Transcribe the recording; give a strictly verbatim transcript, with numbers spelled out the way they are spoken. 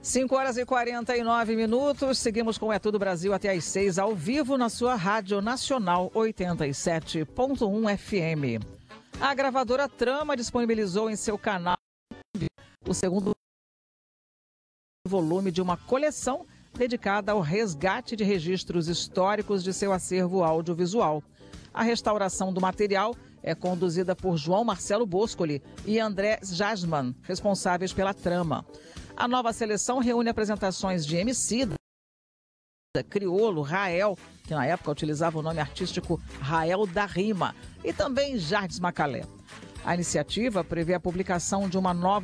cinco horas e quarenta e nove minutos, seguimos com É Tudo Brasil até às seis, ao vivo na sua Rádio Nacional oitenta e sete ponto um F M. A gravadora Trama disponibilizou em seu canal o segundo volume de uma coleção dedicada ao resgate de registros históricos de seu acervo audiovisual. A restauração do material é conduzida por João Marcelo Boscoli e André Jasman, responsáveis pela Trama. A nova seleção reúne apresentações de Emicida, Criolo, Rael, que na época utilizava o nome artístico Rael da Rima, e também Jardim Macalé. A iniciativa prevê a publicação de uma nova